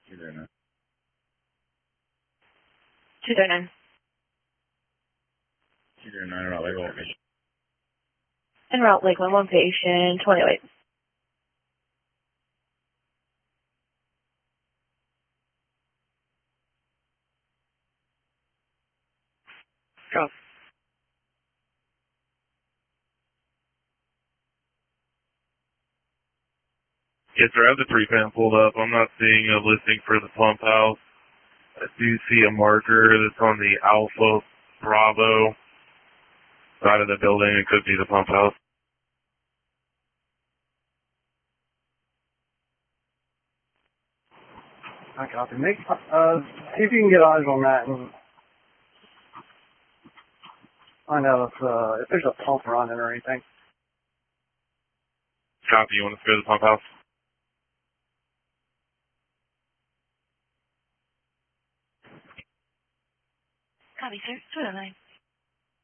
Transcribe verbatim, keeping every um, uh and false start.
two zero nine. two zero nine. two zero nine, route Lakeland, one patient. En route Lakeland, one patient, twenty oh eight. Go. Yes, sir. I have the pre-pan pulled up. I'm not seeing a listing for the pump house. I do see a marker that's on the Alpha Bravo side of the building. It could be the pump house. I copy. Make, uh, see if you can get eyes on that and find out if, uh, if there's a pump running or anything. Copy. You want to go to the pump house? Copy, sir. two zero nine.